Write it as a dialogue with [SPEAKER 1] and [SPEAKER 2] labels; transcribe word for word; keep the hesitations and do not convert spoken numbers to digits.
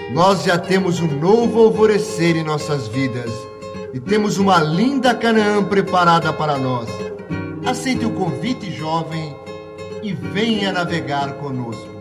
[SPEAKER 1] Nós já temos um novo alvorecer em nossas vidas e temos uma linda Canaã preparada para nós. Aceite o convite, jovem, e venha navegar conosco.